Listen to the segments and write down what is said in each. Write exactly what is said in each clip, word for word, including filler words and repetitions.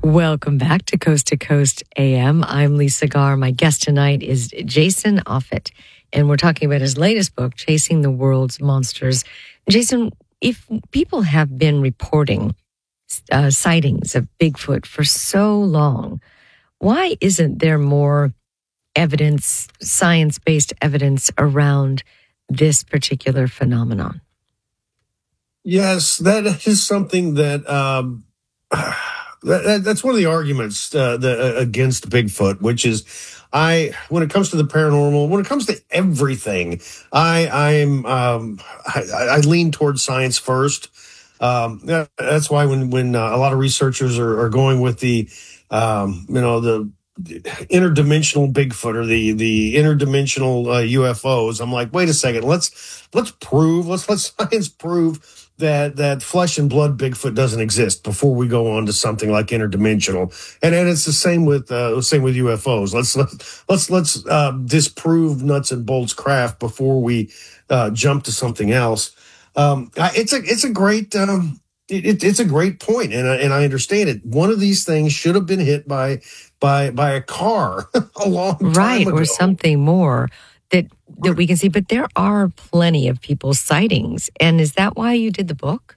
Welcome back to Coast to Coast A M. I'm Lisa Garr. My guest tonight is Jason Offutt, and we're talking about his latest book, Chasing the World's Monsters. Jason, if people have been reporting uh, sightings of Bigfoot for so long, why isn't there more evidence, science-based evidence around this particular phenomenon? Yes, that is something that... Um, That, that's one of the arguments uh, the, uh, against Bigfoot, which is, I when it comes to the paranormal, when it comes to everything, I I'm um, I, I lean towards science first. Um, that's why when when uh, a lot of researchers are, are going with the um, you know the interdimensional Bigfoot or the the interdimensional uh, U F Os, I'm like, wait a second, let's let's prove let's let science prove that that flesh and blood Bigfoot doesn't exist before we go on to something like interdimensional. And and it's the same with uh, same with U F Os. Let's let's let's let's uh, disprove nuts and bolts craft before we uh, jump to something else. Um, it's a it's a great um, it, it's a great point, and I, and I understand it. One of these things should have been hit by by by a car a long time right, ago. Or something more that that we can see. But there are plenty of people's sightings, and is that why you did the book?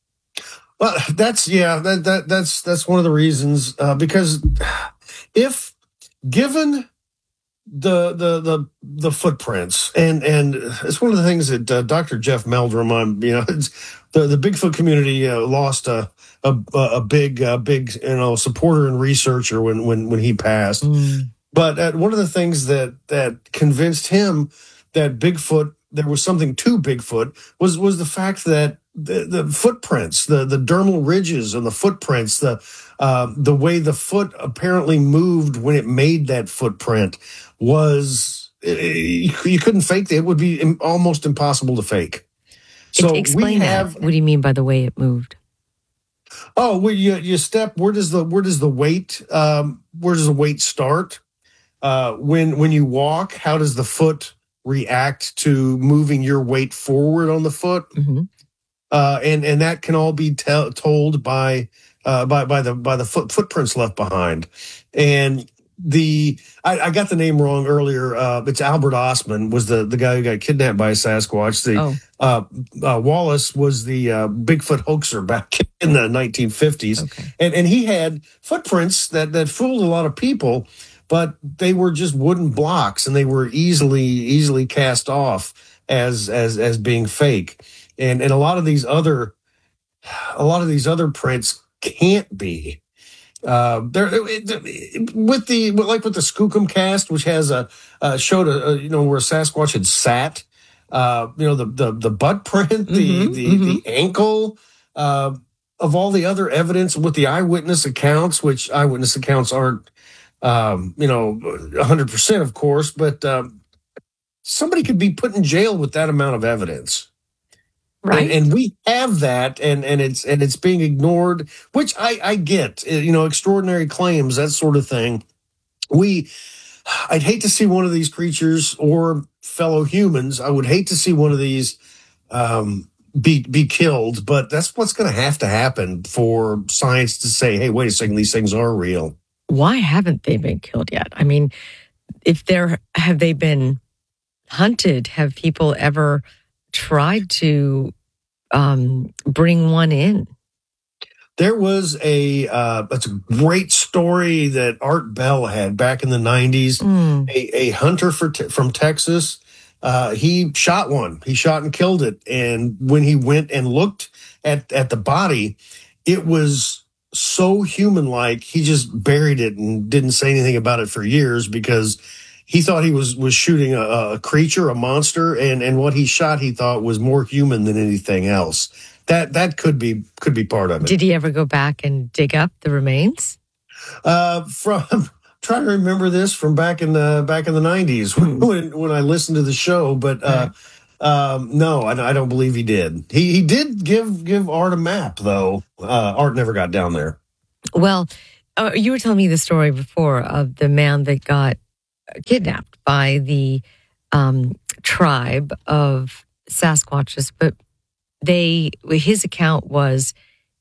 Well, that's yeah, that that that's that's one of the reasons. Uh, because if given the the the the footprints, and and it's one of the things that uh, Doctor Jeff Meldrum, um, you know, it's, the the Bigfoot community uh, lost a a a big uh, big you know supporter and researcher when when when he passed. Mm. But uh, one of the things that that convinced him that Bigfoot, there was something to Bigfoot, was was the fact that the, the footprints, the the dermal ridges and the footprints, the uh, the way the foot apparently moved when it made that footprint was you, you couldn't fake it. It would be almost impossible to fake. So explain we have, that. What do you mean by the way it moved? Oh, well, you you step. Where does the where does the weight um, where does the weight start? Uh, when when you walk, how does the foot react to moving your weight forward on the foot? Mm-hmm. Uh, and and that can all be te- told by uh, by by the by the foot, footprints left behind. And the I, I got the name wrong earlier. Uh, it's Albert Ostman was the, the guy who got kidnapped by a Sasquatch. The oh. uh, uh, Wallace was the uh, Bigfoot hoaxer back in the nineteen fifties, okay. and and he had footprints that that fooled a lot of people. But they were just wooden blocks, and they were easily easily cast off as as as being fake. And and a lot of these other a lot of these other prints can't be. Uh, there with the like with the Skookum cast, which has a uh, showed a, a you know where a Sasquatch had sat. Uh, you know the the the butt print, the mm-hmm, the mm-hmm. the ankle. Uh, of all the other evidence with the eyewitness accounts, which eyewitness accounts aren't. Um, you know, one hundred percent, of course, but um, somebody could be put in jail with that amount of evidence. Right. And, and we have that, and, and it's and it's being ignored, which I, I get, you know, extraordinary claims, that sort of thing. We, I'd hate to see one of these creatures or fellow humans. I would hate to see one of these um, be be killed, but that's what's going to have to happen for science to say, hey, wait a second, these things are real. Why haven't they been killed yet? I mean, if there have they been hunted? Have people ever tried to um, bring one in? There was a uh, that's a great story that Art Bell had back in the nineties. Mm. A, a hunter for te- from Texas. Uh, he shot one. He shot and killed it. And when he went and looked at at the body, it was so human-like, he just buried it and didn't say anything about it for years because he thought he was was shooting a, a creature, a monster, and and what he shot he thought was more human than anything else. That that could be could be part of it. Did he ever go back and dig up the remains? Uh, from trying to remember this from back in the back in the nineties when when, when I listened to the show, but. Uh, Um, no, I, I don't believe he did. He he did give give Art a map, though. Uh, Art never got down there. Well, uh, you were telling me the story before of the man that got kidnapped by the um, tribe of Sasquatches, but they his account was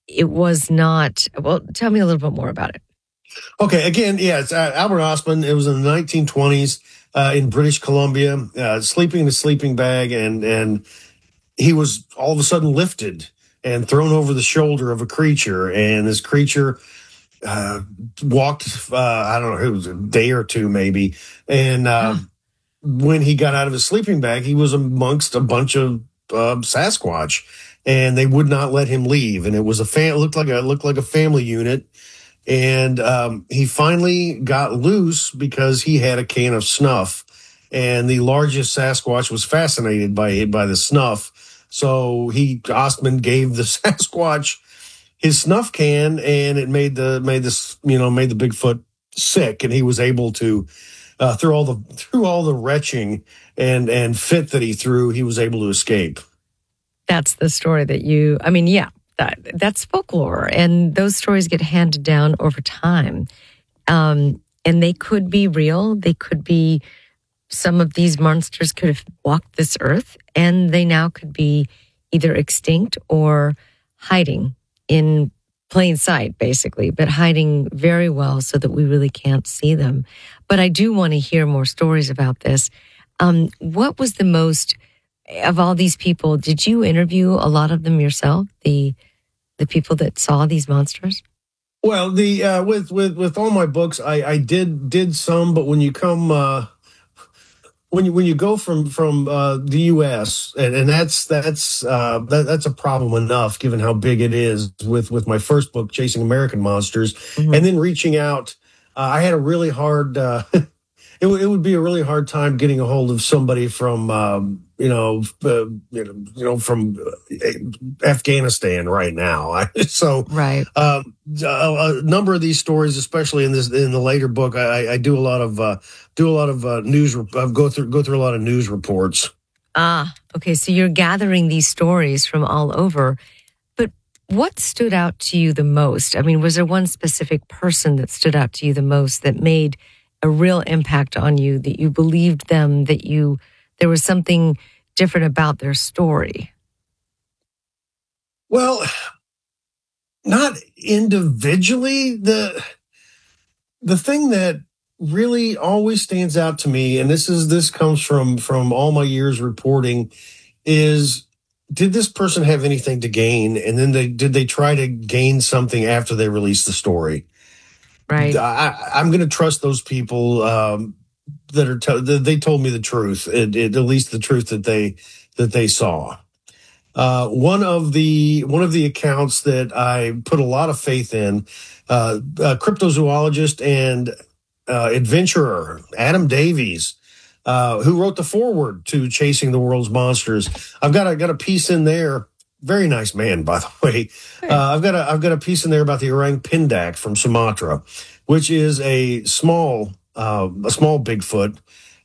it was not. Well, tell me a little bit more about it. Okay, again, yeah, it's uh, Albert Ostman. It was in the nineteen twenties uh, in British Columbia, uh, sleeping in a sleeping bag, and and he was all of a sudden lifted and thrown over the shoulder of a creature, and this creature uh, walked. Uh, I don't know, it was a day or two maybe, and uh, huh. when he got out of his sleeping bag, he was amongst a bunch of uh, Sasquatch, and they would not let him leave. And it was a fan. It looked like a looked like a family unit. And um, he finally got loose because he had a can of snuff, and the largest Sasquatch was fascinated by by the snuff. So he Ostman gave the Sasquatch his snuff can, and it made the made this you know made the Bigfoot sick, and he was able to uh, through all the through all the retching and and fit that he threw, he was able to escape. That's the story that you. I mean, yeah. That, that's folklore, and those stories get handed down over time. Um, and they could be real. They could be, some of these monsters could have walked this earth, and they now could be either extinct or hiding in plain sight, basically, but hiding very well so that we really can't see them. But I do want to hear more stories about this. Um, what was the most... Of all these people, did you interview a lot of them yourself? The the people that saw these monsters? Well, the uh, with with with all my books, I, I did did some, but when you come uh, when you when you go from from uh, the U S and, and that's that's uh, that, that's a problem enough, given how big it is. With with my first book, Chasing American Monsters, mm-hmm. and then reaching out, uh, I had a really hard. Uh, it, w- it would be a really hard time getting a hold of somebody from. Um, You know, uh, you know, you know, from Afghanistan right now. so, right. Um, a, a number of these stories, especially in this in the later book, I, I do a lot of uh, do a lot of uh, news. I go through go through a lot of news reports. Ah, okay. So you're gathering these stories from all over. But what stood out to you the most? I mean, was there one specific person that stood out to you the most that made a real impact on you? That you believed them? That you There was something different about their story? Well, not individually. The the thing that really always stands out to me, and this is this comes from from all my years reporting, is did this person have anything to gain? And then they did they try to gain something after they released the story? Right. I, I'm going to trust those people. Um, that are t- they told me the truth, it, it, at least the truth that they that they saw. Uh, one of the one of the accounts that I put a lot of faith in, uh, a cryptozoologist and uh, adventurer Adam Davies, uh, who wrote the foreword to Chasing the World's Monsters. I've got a got a piece in there. Very nice man, by the way. Uh, I've got a I've got a piece in there about the orang pindak from Sumatra, which is a small. Uh, a small Bigfoot,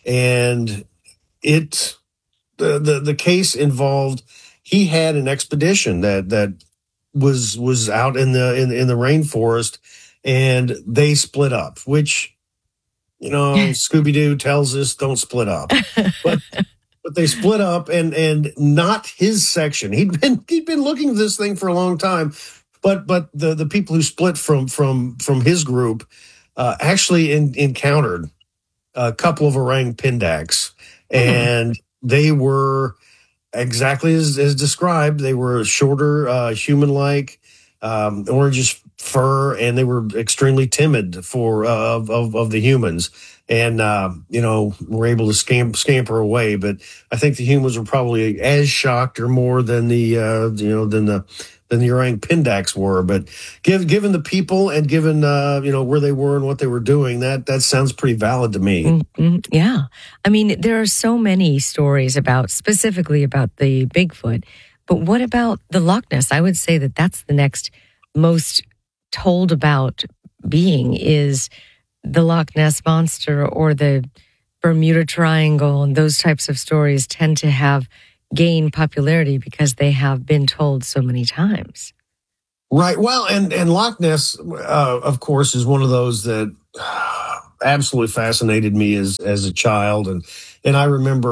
and it the, the the case involved he had an expedition that that was was out in the in, in the rainforest, and they split up. Which, you know, Scooby Doo tells us don't split up, but but they split up, and and not his section. He'd been he'd been looking at this thing for a long time, but but the the people who split from from from his group. Uh, actually in, encountered a couple of orang pindaks, and mm-hmm. they were exactly as, as described. They were shorter, uh, human-like, um, orangish fur, and they were extremely timid for uh, of, of of the humans. And uh, you know, were able to scamp, scamper away. But I think the humans were probably as shocked or more than the uh, you know than the than the orang pindaks were. But give, given the people and given uh, you know where they were and what they were doing, that that sounds pretty valid to me. Mm-hmm. Yeah, I mean, there are so many stories about specifically about the Bigfoot, but what about the Loch Ness? I would say that that's the next most told about being is the Loch Ness Monster or the Bermuda Triangle, and those types of stories tend to have gained popularity because they have been told so many times. Right. Well, and, and Loch Ness, uh, of course, is one of those that uh, absolutely fascinated me as, as a child. And, and I remember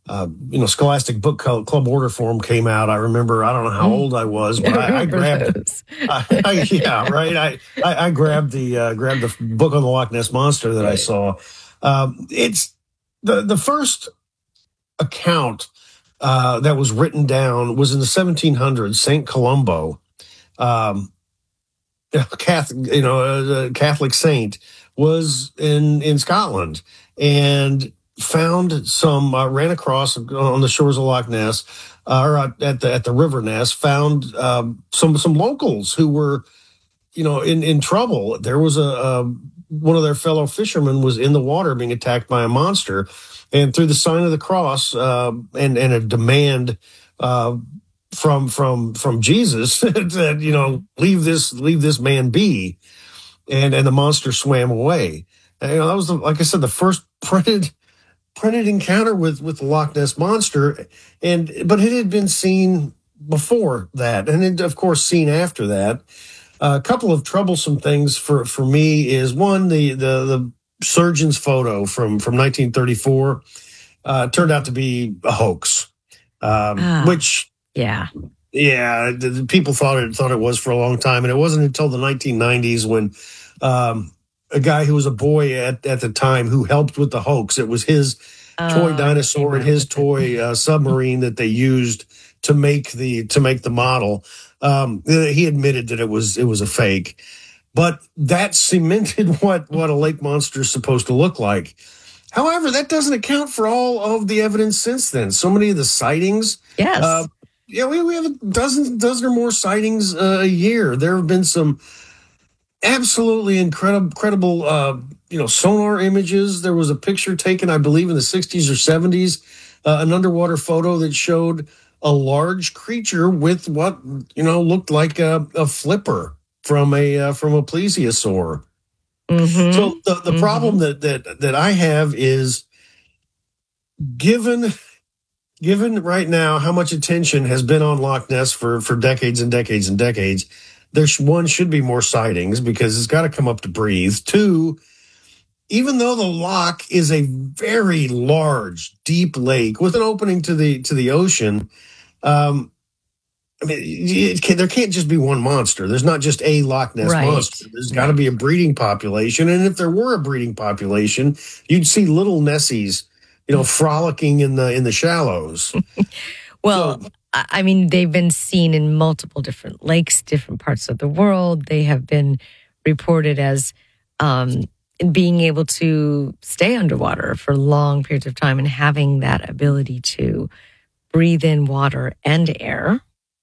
uh, you know, Scholastic Book Club Club order form came out. I remember, I don't know how old I was, but I, I grabbed, I, I, yeah, right. I, I, I grabbed the, uh, grabbed the book on the Loch Ness Monster that I saw. Um, it's the, the first account, uh, that was written down was in the seventeen hundreds, Saint Columbo, um, Catholic, you know, a Catholic saint, was in, in Scotland and found some, uh, ran across on the shores of Loch Ness, uh, or at the, at the River Ness, found, um, some, some locals who were, you know, in, in trouble. There was a, a, one of their fellow fishermen was in the water being attacked by a monster, and through the sign of the cross, uh, and, and a demand, uh, from, from, from Jesus that, you know, leave this, leave this man be. And, and the monster swam away. And, you know, that was the, like I said, the first printed, printed encounter with, with the Loch Ness Monster. And, but it had been seen before that. And it, of course, seen after that. Uh, a couple of troublesome things for, for me is one, the, the, the surgeon's photo from, from nineteen thirty-four, uh, turned out to be a hoax. Um, Ah. which, Yeah. Yeah, the, the people thought it thought it was for a long time, and it wasn't until the nineteen nineties when um, a guy who was a boy at, at the time who helped with the hoax. It was his toy Oh, dinosaur and his toy uh, submarine that they used to make the to make the model. Um, he admitted that it was it was a fake, but that cemented what what a lake monster is supposed to look like. However, that doesn't account for all of the evidence since then. So many of the sightings. Yes. Uh, Yeah, we, we have a dozen, dozen or more sightings uh, a year. There have been some absolutely incredible, incredible, uh, you know, sonar images. There was a picture taken, I believe, in the sixties or seventies, uh, an underwater photo that showed a large creature with what, you know, looked like a, a flipper from a uh, from a plesiosaur. Mm-hmm. So the, the Mhm. problem that, that that I have is given. Given right now how much attention has been on Loch Ness for, for decades and decades and decades, there's one should be more sightings because it's got to come up to breathe. Two, even though the loch is a very large, deep lake with an opening to the to the ocean, um, I mean, it can, there can't just be one monster. There's not just a Loch Ness Right. monster. There's got to be a breeding population, and if there were a breeding population, you'd see little Nessies, you know, frolicking in the in the shallows. Well, So- I I mean, they've been seen in multiple different lakes, different parts of the world. They have been reported as um, being able to stay underwater for long periods of time and having that ability to breathe in water and air.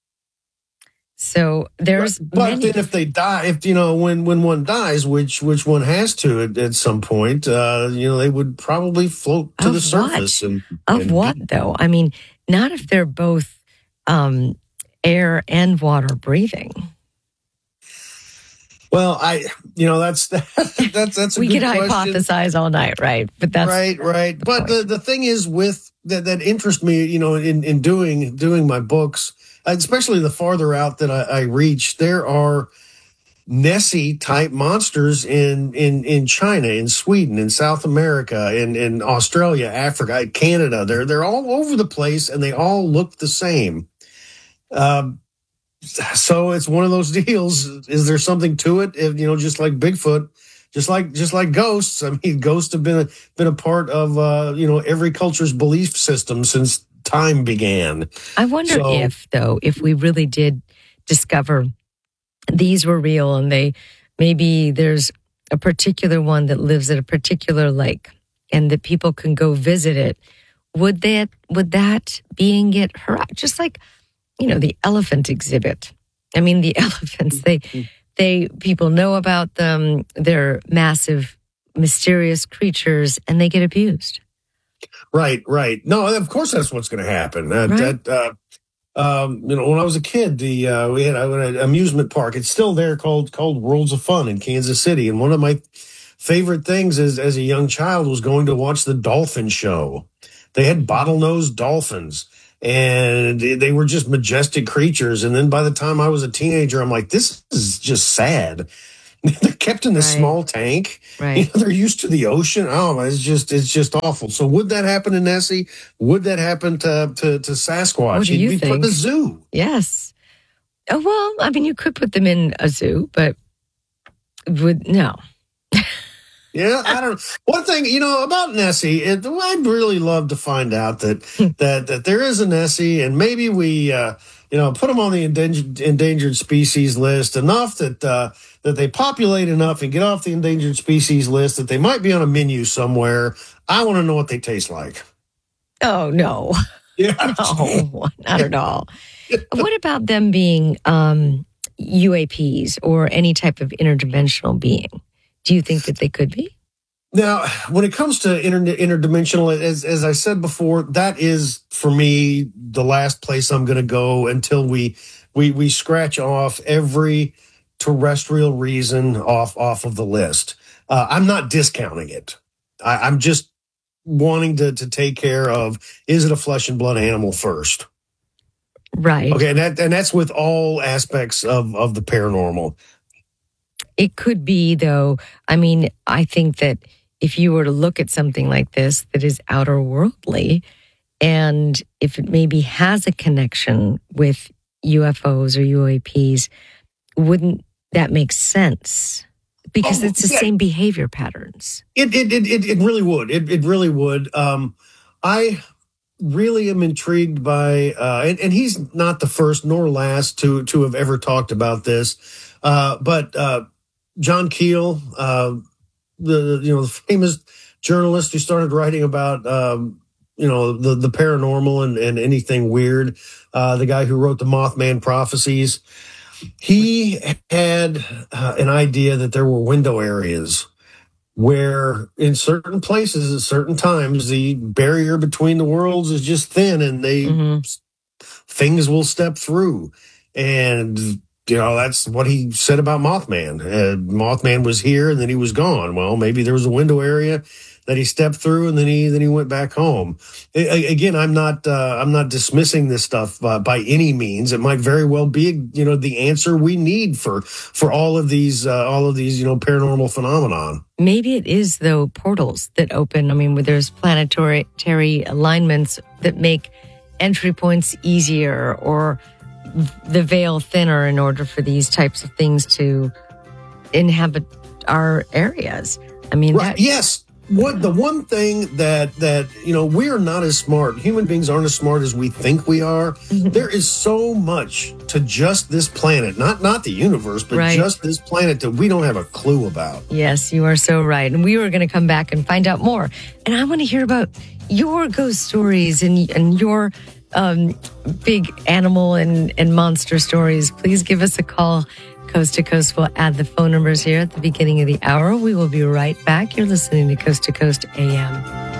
So there's But, but many. then if they die, if you know, when when one dies, which which one has to at, at some point, uh, you know, they would probably float to Of the what? surface. And, Of and what, though? I mean, not if they're both um, air and water breathing. Well, I, you know, that's that's that's a We good could question. hypothesize all night, right? But that's right, right. the But the, point. the thing is, with that that interests me, you know, in in doing doing my books, especially the farther out that I, I reach, there are Nessie type monsters in in in China, in Sweden, in South America, in in Australia, Africa, Canada. They're they're all over the place, and they all look the same. Um, so it's one of those deals. Is there something to it? If, you know, just like Bigfoot, just like just like ghosts. I mean, ghosts have been a, been a part of uh, you know, every culture's belief system since time began. I wonder So- if, though, if we really did discover these were real and they maybe there's a particular one that lives at a particular lake and that people can go visit it, would that would that being get harassed? Just like, you know, the elephant exhibit. I mean, the elephants, they they people know about them. They're massive, mysterious creatures, and they get abused. Right, right. No, of course that's what's going to happen. Uh, Right. That, uh, um, you know, when I was a kid, the uh, we had an amusement park. It's still there, called called Worlds of Fun in Kansas City. And one of my favorite things is, as a young child, was going to watch the dolphin show. They had bottlenose dolphins, and they they were just majestic creatures. And then by the time I was a teenager, I'm like, this is just sad. They're kept in this Right. small tank. Right. You know, they're used to the ocean. Oh, it's just it's just awful. So would that happen to Nessie? Would that happen to to, to Sasquatch? What do He'd you be put in think? the zoo. Yes. Oh, well, I mean, you could put them in a zoo, but would no. Yeah, I don't. One thing, you know, about Nessie, it, I'd really love to find out that that that there is a Nessie, and maybe we, uh, you know, put them on the endangered endangered species list enough that uh, that they populate enough and get off the endangered species list that they might be on a menu somewhere. I want to know what they taste like. Oh, no. Yeah, No, not at all. What about them being um, U A Ps or any type of interdimensional being? Do you think that they could be? Now, when it comes to inter- interdimensional, as as I said before, that is for me the last place I'm going to go until we we we scratch off every terrestrial reason off off of the list. Uh, I'm not discounting it. I, I'm just wanting to to take care of, is it a flesh and blood animal first? Right. Okay, and that and that's with all aspects of of the paranormal. It could be, though. I mean, I think that if you were to look at something like this that is outer worldly, and if it maybe has a connection with U F Os or U A Ps, wouldn't that make sense? Because Oh, it's the yeah. same behavior patterns. It it it it, it really would. It it really would. Um, I really am intrigued by, uh, and, and he's not the first nor last to to have ever talked about this, uh, but uh, John Keel, uh, the you know the famous journalist who started writing about um, you know the the paranormal and, and anything weird, uh, the guy who wrote the Mothman Prophecies. He had uh, an idea that there were window areas where in certain places at certain times the barrier between the worlds is just thin and they Mhm. things will step through. And you know that's what he said about Mothman. Uh, Mothman was here and then he was gone. Well, maybe there was a window area that he stepped through and then he then he went back home. A- a- again, I'm not uh, I'm not dismissing this stuff uh, by any means. It might very well be, you know, the answer we need for for all of these uh, all of these you know paranormal phenomenon. Maybe it is, though, portals that open. I mean, where there's planetary alignments that make entry points easier or the veil thinner in order for these types of things to inhabit our areas. I mean, Right? that, Yes. What the one thing that that you know we are not as smart. Human beings aren't as smart as we think we are. There is so much to just this planet, not not the universe, but Right. just this planet that we don't have a clue about. yes, you are so right. And we were going to come back and find out more. And I want to hear about your ghost stories and, and your um, big animal and, and monster stories. Please give us a call. Coast to Coast will add the phone numbers here at the beginning of the hour. We will be right back. You're listening to Coast to Coast A M.